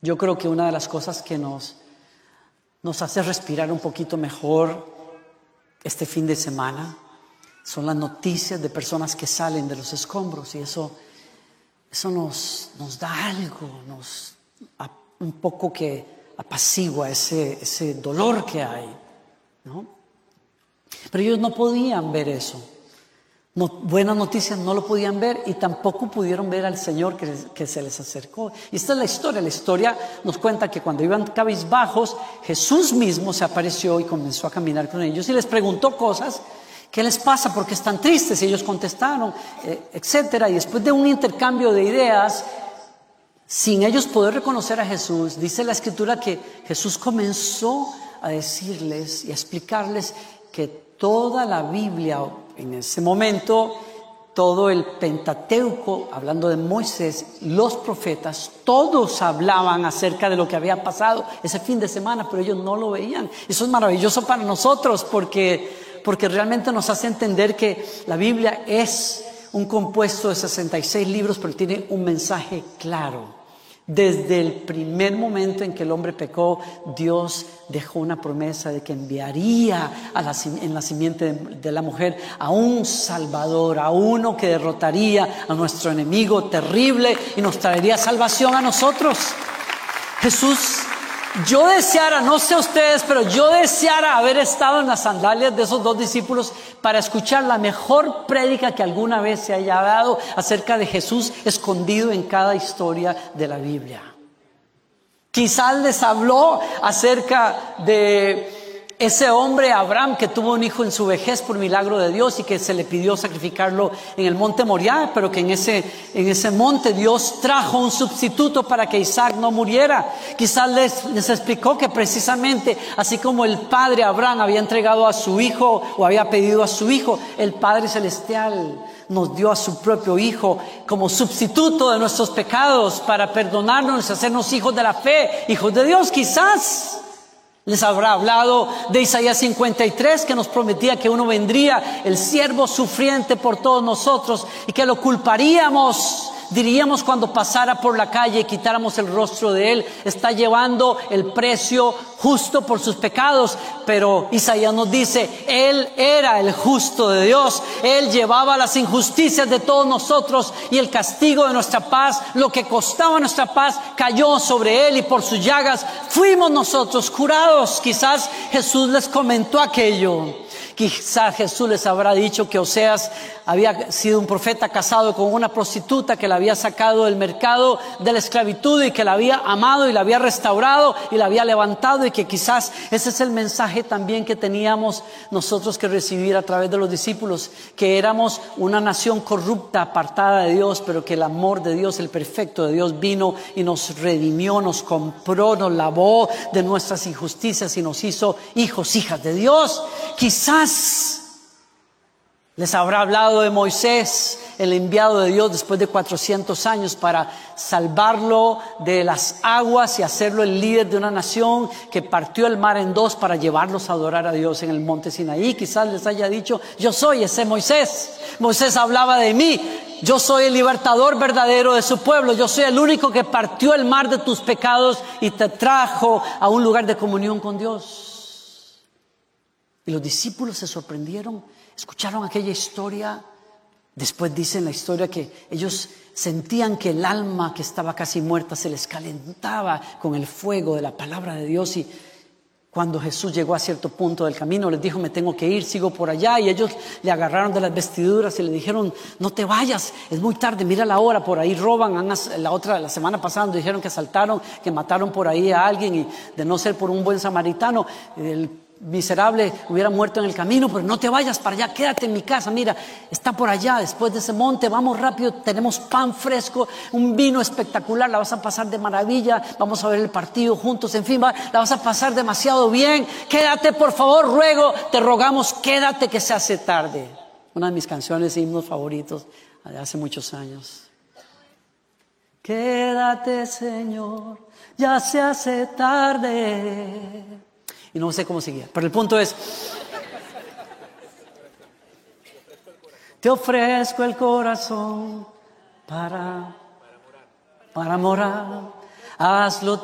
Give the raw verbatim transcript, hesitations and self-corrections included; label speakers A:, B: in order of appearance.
A: Yo creo que una de las cosas que nos, nos hace respirar un poquito mejor este fin de semana son las noticias de personas que salen de los escombros, y eso, eso nos, nos da algo, nos un poco que apacigua ese, ese dolor que hay, ¿no? Pero ellos no podían ver eso. No, buenas noticias no lo podían ver, y tampoco pudieron ver al Señor que, que se les acercó. Y esta es la historia. La historia nos cuenta que cuando iban cabizbajos, Jesús mismo se apareció y comenzó a caminar con ellos y les preguntó cosas. ¿Qué les pasa? ¿Por qué están tristes? Y ellos contestaron, eh, etcétera. Y después de un intercambio de ideas, sin ellos poder reconocer a Jesús, dice la Escritura que Jesús comenzó a decirles y a explicarles que toda la Biblia, en ese momento, todo el Pentateuco, hablando de Moisés, los profetas, todos hablaban acerca de lo que había pasado ese fin de semana, pero ellos no lo veían. Eso es maravilloso para nosotros porque, porque realmente nos hace entender que la Biblia es un compuesto de sesenta y seis libros, pero tiene un mensaje claro. Desde el primer momento en que el hombre pecó, Dios dejó una promesa de que enviaría a la, en la simiente de, de la mujer a un Salvador, a uno que derrotaría a nuestro enemigo terrible y nos traería salvación a nosotros. Jesús, yo deseara, no sé ustedes, pero yo deseara haber estado en las sandalias de esos dos discípulos para escuchar la mejor prédica que alguna vez se haya dado acerca de Jesús escondido en cada historia de la Biblia. Quizás les habló acerca de ese hombre Abraham que tuvo un hijo en su vejez por milagro de Dios y que se le pidió sacrificarlo en el monte Moriah, pero que en ese, en ese monte Dios trajo un sustituto para que Isaac no muriera. Quizás les, les explicó que precisamente así como el padre Abraham había entregado a su hijo o había pedido a su hijo, el Padre Celestial nos dio a su propio Hijo como sustituto de nuestros pecados para perdonarnos y hacernos hijos de la fe, hijos de Dios. Quizás les habrá hablado de Isaías cincuenta y tres, que nos prometía que uno vendría, el siervo sufriente por todos nosotros, y que lo culparíamos, diríamos cuando pasara por la calle y quitáramos el rostro de él, está llevando el precio justo por sus pecados. Pero Isaías nos dice, él era el justo de Dios, él llevaba las injusticias de todos nosotros y el castigo de nuestra paz, lo que costaba nuestra paz, cayó sobre él, y por sus llagas fuimos nosotros curados. Quizás Jesús les comentó aquello. Quizás Jesús les habrá dicho que Oseas había sido un profeta casado con una prostituta que la había sacado del mercado de la esclavitud y que la había amado y la había restaurado y la había levantado, y que quizás ese es el mensaje también que teníamos nosotros que recibir a través de los discípulos, que éramos una nación corrupta, apartada de Dios, pero que el amor de Dios, el perfecto de Dios, vino y nos redimió, nos compró, nos lavó de nuestras injusticias y nos hizo hijos, hijas de Dios. Quizás les habrá hablado de Moisés, el enviado de Dios después de cuatrocientos años para salvarlo de las aguas y hacerlo el líder de una nación que partió el mar en dos para llevarlos a adorar a Dios en el monte Sinaí. Quizás les haya dicho, yo soy ese Moisés. Moisés hablaba de mí. Yo soy el libertador verdadero de su pueblo. Yo soy el único que partió el mar de tus pecados y te trajo a un lugar de comunión con Dios. Y los discípulos se sorprendieron, escucharon aquella historia. Después dice en la historia que ellos sentían que el alma que estaba casi muerta se les calentaba con el fuego de la palabra de Dios. Y cuando Jesús llegó a cierto punto del camino, les dijo, me tengo que ir, sigo por allá. Y ellos le agarraron de las vestiduras y le dijeron, no te vayas, es muy tarde, mira la hora, por ahí roban. La otra, la semana pasada nos dijeron que asaltaron, que mataron por ahí a alguien, y de no ser por un buen samaritano, el miserable hubiera muerto en el camino. Pero no te vayas para allá, quédate en mi casa, mira, está por allá, después de ese monte, vamos rápido, tenemos pan fresco, un vino espectacular, la vas a pasar de maravilla, vamos a ver el partido juntos, en fin, va, la vas a pasar demasiado bien, quédate por favor, ruego, te rogamos, quédate que se hace tarde. Una de mis canciones y himnos favoritos de hace muchos años. Quédate, Señor, ya se hace tarde. Y no sé cómo seguía, pero el punto es, te ofrezco el corazón para, para morar, hazlo